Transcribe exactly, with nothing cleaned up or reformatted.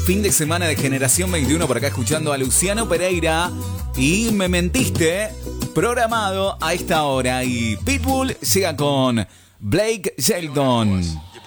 fin de semana de Generación veintiuno por acá escuchando a Luciano Pereira y Me Mentiste, programado a esta hora. Y Pitbull llega con Blake Shelton.